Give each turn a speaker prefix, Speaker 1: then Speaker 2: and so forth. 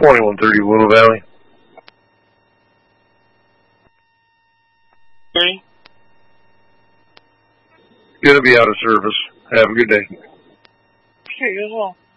Speaker 1: 2130 Willow Valley.
Speaker 2: Okay.
Speaker 1: Gonna be out of service. Have a good day.
Speaker 2: Okay, you as well.